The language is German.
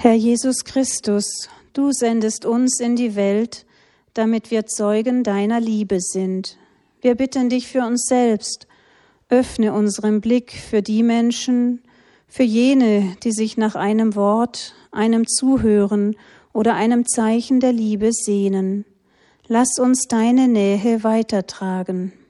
Herr Jesus Christus, du sendest uns in die Welt, damit wir Zeugen deiner Liebe sind. Wir bitten dich für uns selbst, öffne unseren Blick für die Menschen, für jene, die sich nach einem Wort, einem Zuhören oder einem Zeichen der Liebe sehnen. Lass uns deine Nähe weitertragen.